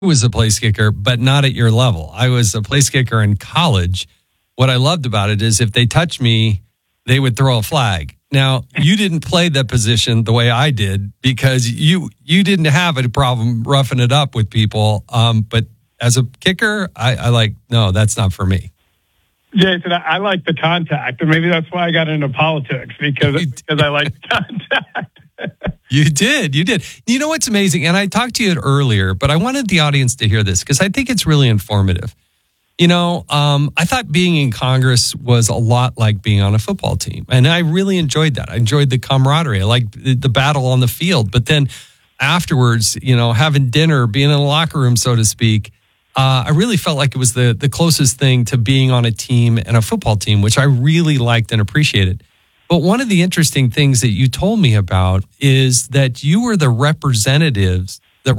was a place kicker, but not at your level. I was a place kicker in college. What I loved about it is if they touched me, they would throw a flag. Now, you didn't play that position the way I did because you didn't have a problem roughing it up with people. But as a kicker, I like, no, that's not for me. Jason, I like the contact, and maybe that's why I got into politics because I like the contact. You did. You know what's amazing? And I talked to you earlier, but I wanted the audience to hear this because I think it's really informative. You know, I thought being in Congress was a lot like being on a football team. And I really enjoyed that. I enjoyed the camaraderie. I liked the battle on the field. But then afterwards, you know, having dinner, being in the locker room, so to speak, I really felt like it was the closest thing to being on a team and a football team, which I really liked and appreciated. But one of the interesting things that you told me about is that you were the representative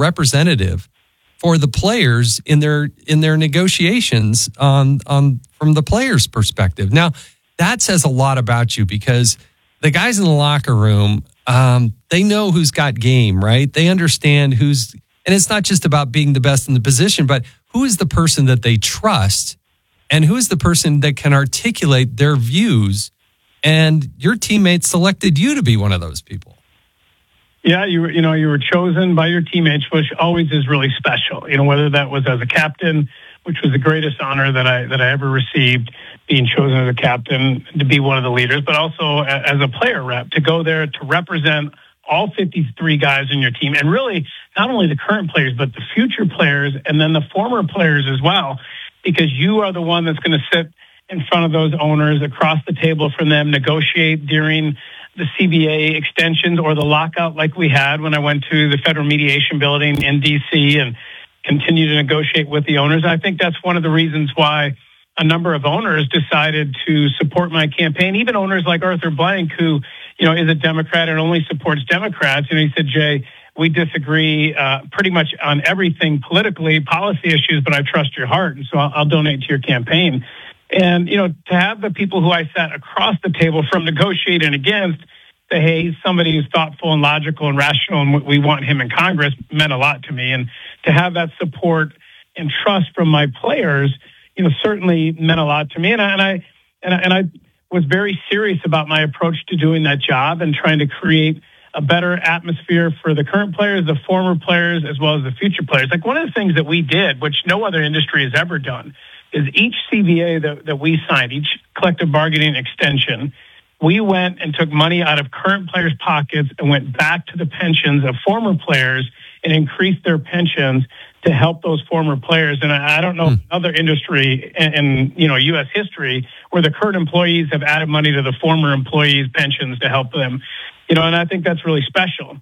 for the players in their negotiations on from the players' perspective. Now, that says a lot about you because the guys in the locker room, they know who's got game, right? They understand who's, and it's not just about being the best in the position, but who is the person that they trust and who is the person that can articulate their views. And your teammates selected you to be one of those people. Yeah, you were chosen by your teammates, which always is really special. You know, whether that was as a captain, which was the greatest honor that I ever received, being chosen as a captain to be one of the leaders, but also as a player rep to go there to represent all 53 guys in your team, and really not only the current players, but the future players and then the former players as well, because you are the one that's going to sit in front of those owners across the table from them, negotiate during the CBA extensions or the lockout like we had when I went to the Federal Mediation Building in D.C. and continue to negotiate with the owners. I think that's one of the reasons why a number of owners decided to support my campaign, even owners like Arthur Blank, who, you know, is a Democrat and only supports Democrats. And he said, Jay, we disagree pretty much on everything politically, policy issues, but I trust your heart. And so I'll donate to your campaign. And, you know, to have the people who I sat across the table from negotiating against say, hey, he's somebody who's thoughtful and logical and rational, and we want him in Congress meant a lot to me. And to have that support and trust from my players, you know, certainly meant a lot to me. And I was very serious about my approach to doing that job and trying to create a better atmosphere for the current players, the former players, as well as the future players. Like one of the things that we did, which no other industry has ever done, is each CBA that we signed, each collective bargaining extension, we went and took money out of current players' pockets and went back to the pensions of former players and increased their pensions to help those former players. And I don't know other industry in U.S. history where the current employees have added money to the former employees' pensions to help them. You know, and I think that's really special.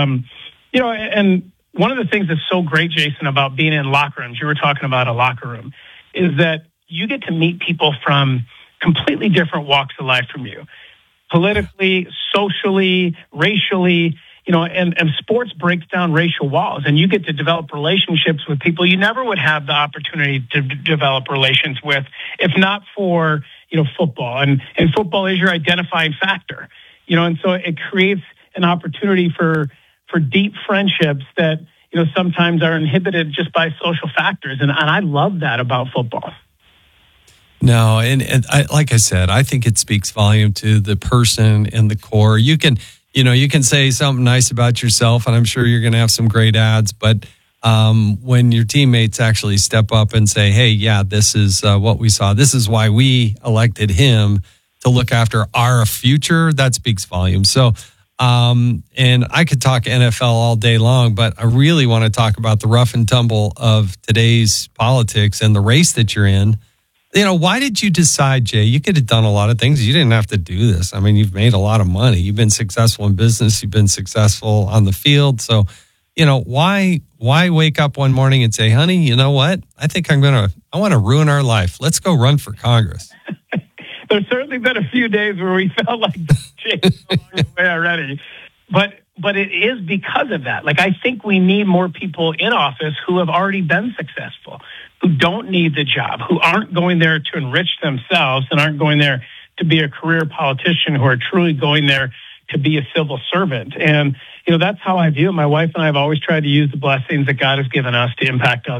You know, and one of the things that's so great, Jason, about being in locker rooms, you were talking about a locker room, is that you get to meet people from completely different walks of life from you, politically, socially, racially, you know, and sports breaks down racial walls, and you get to develop relationships with people you never would have the opportunity to develop relations with if not for, you know, football. And football is your identifying factor, you know, and so it creates an opportunity for deep friendships that, you know, sometimes are inhibited just by social factors. And I love that about football. No, and like I said, I think it speaks volume to the person and the core. You can say something nice about yourself, and I'm sure you're going to have some great ads. But when your teammates actually step up and say, hey, yeah, this is what we saw. This is why we elected him to look after our future. That speaks volume. So, and I could talk NFL all day long, but I really want to talk about the rough and tumble of today's politics and the race that you're in. You know, why did you decide, Jay? You could have done a lot of things. You didn't have to do this. I mean, you've made a lot of money. You've been successful in business. You've been successful on the field. So, you know, why wake up one morning and say, honey, you know what? I think I want to ruin our life. Let's go run for Congress. There's certainly been a few days where we felt like Jay's along the way already. But it is because of that. Like, I think we need more people in office who have already been successful, who don't need the job, who aren't going there to enrich themselves and aren't going there to be a career politician, who are truly going there to be a civil servant. And, that's how I view it. My wife and I have always tried to use the blessings that God has given us to impact others.